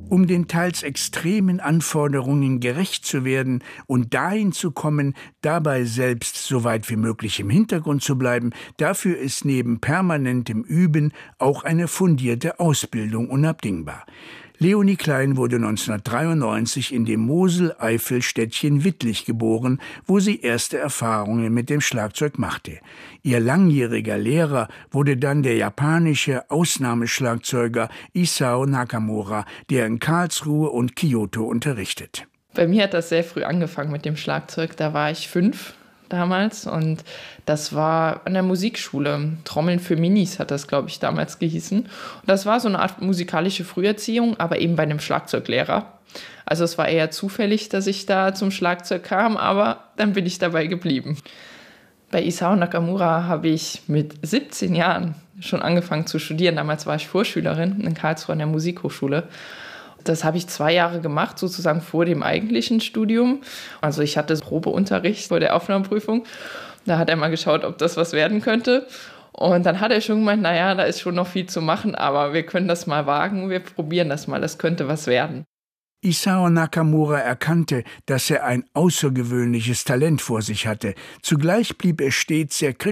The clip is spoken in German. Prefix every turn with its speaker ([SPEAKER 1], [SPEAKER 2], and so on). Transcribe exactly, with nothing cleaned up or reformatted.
[SPEAKER 1] Um den teils extremen Anforderungen gerecht zu werden und dahin zu kommen, dabei selbst so weit wie möglich im Hintergrund zu bleiben, dafür ist neben permanentem Üben auch eine fundierte Ausbildung unabdingbar. Leonie Klein wurde neunzehnhundertdreiundneunzig in dem Mosel-Eifel-Städtchen Wittlich geboren, wo sie erste Erfahrungen mit dem Schlagzeug machte. Ihr langjähriger Lehrer wurde dann der japanische Ausnahmeschlagzeuger Isao Nakamura, der in Karlsruhe und Kyoto unterrichtet.
[SPEAKER 2] Bei mir hat das sehr früh angefangen mit dem Schlagzeug. Da war ich fünf damals und das war an der Musikschule. Trommeln für Minis hat das, glaube ich, damals gehießen. Und das war so eine Art musikalische Früherziehung, aber eben bei einem Schlagzeuglehrer. Also es war eher zufällig, dass ich da zum Schlagzeug kam, aber dann bin ich dabei geblieben. Bei Isao Nakamura habe ich mit siebzehn Jahren schon angefangen zu studieren. Damals war ich Vorschülerin in Karlsruhe an der Musikhochschule. Das habe ich zwei Jahre gemacht, sozusagen vor dem eigentlichen Studium. Also ich hatte Probeunterricht vor der Aufnahmeprüfung. Da hat er mal geschaut, ob das was werden könnte. Und dann hat er schon gemeint, naja, da ist schon noch viel zu machen, aber wir können das mal wagen, wir probieren das mal, das könnte was werden.
[SPEAKER 1] Isao Nakamura erkannte, dass er ein außergewöhnliches Talent vor sich hatte. Zugleich blieb er stets sehr kritisch